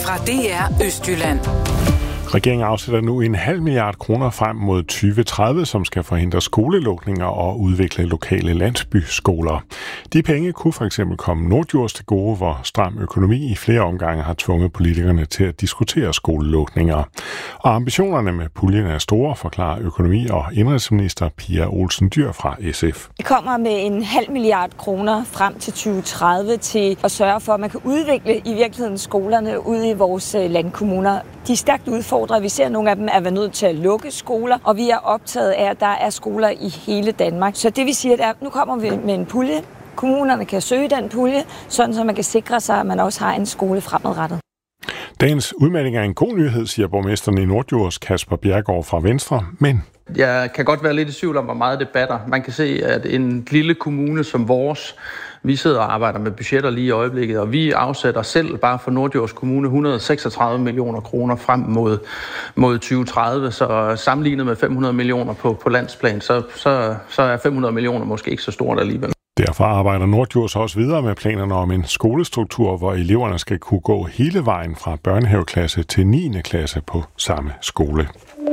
fra DR Østjylland. Regeringen afsætter nu 0,5 milliard kroner frem mod 2030, som skal forhindre skolelukninger og udvikle lokale landsbyskoler. De penge kunne for eksempel komme Norddjurs til gode, hvor stram økonomi i flere omgange har tvunget politikerne til at diskutere skolelukninger. Og ambitionerne med puljen er store, forklarer økonomi- og indenrigsminister Pia Olsen Dyhr fra SF. Det kommer med 0,5 milliard kroner frem til 2030 til at sørge for, at man kan udvikle i virkeligheden skolerne ude i vores landkommuner. De er stærkt udfordret. Vi ser, at nogle af dem er nødt til at lukke skoler, og vi er optaget af, at der er skoler i hele Danmark. Så det vi siger, er, at nu kommer vi med en pulje. Kommunerne kan søge den pulje, sådan så man kan sikre sig, at man også har en skole fremadrettet. Dagens udmelding er en god nyhed, siger borgmesteren i Norddjurs, Kasper Bjerregaard fra Venstre, men jeg kan godt være lidt i tvivl om, hvor meget det batter. Man kan se, at en lille kommune som vores, vi sidder og arbejder med budgetter lige i øjeblikket, og vi afsætter selv bare for Norddjurs Kommune 136 millioner kroner frem mod 2030, så sammenlignet med 500 millioner på landsplan, så er 500 millioner måske ikke så stort alligevel. Derfor arbejder Norddjurs også videre med planerne om en skolestruktur, hvor eleverne skal kunne gå hele vejen fra børnehaveklasse til 9. klasse på samme skole.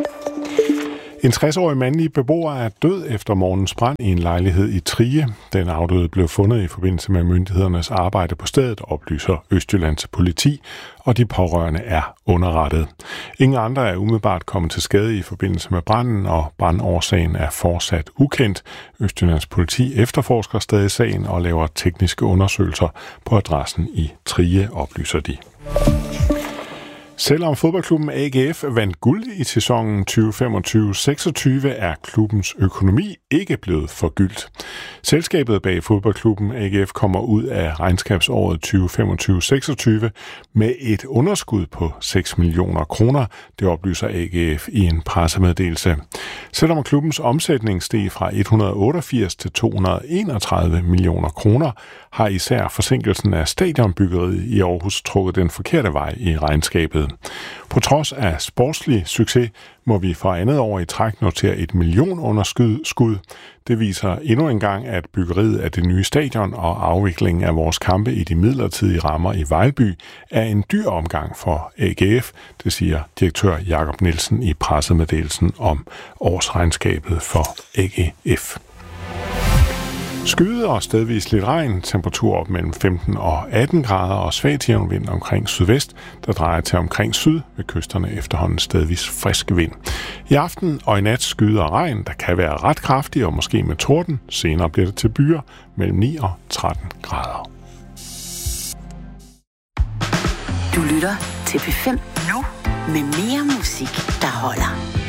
En 60-årig mandlig beboer er død efter morgens brand i en lejlighed i Trige. Den afdøde blev fundet i forbindelse med myndighedernes arbejde på stedet, oplyser Østjyllands politi, og de pårørende er underrettet. Ingen andre er umiddelbart kommet til skade i forbindelse med branden, og brandårsagen er fortsat ukendt. Østjyllands politi efterforsker stadig sagen og laver tekniske undersøgelser på adressen i Trige, oplyser de. Selvom fodboldklubben AGF vandt guld i sæsonen 2025-26, er klubbens økonomi ikke blevet forgyldt. Selskabet bag fodboldklubben AGF kommer ud af regnskabsåret 2025-26 med et underskud på 6 millioner kroner, det oplyser AGF i en pressemeddelelse. Selvom klubbens omsætning steg fra 188 til 231 millioner kroner, har især forsinkelsen af stadionbyggeriet i Aarhus trukket den forkerte vej i regnskabet. På trods af sportslig succes må vi for andet år i træk notere et millionunderskud. Det viser endnu en gang, at byggeriet af det nye stadion og afviklingen af vores kampe i de midlertidige rammer i Vejlby er en dyr omgang for AGF, det siger direktør Jakob Nielsen i pressemeddelelsen om årsregnskabet for AGF. Skyet og stedvis lidt regn, temperatur op mellem 15 og 18 grader og svag jævnvind omkring sydvest, der drejer til omkring syd ved kysterne efterhånden stedvis frisk vind. I aften og i nat skyet og regn, der kan være ret kraftig og måske med torden. Senere bliver det til byer mellem 9 og 13 grader. Du lytter til P5 nu med mere musik, der holder.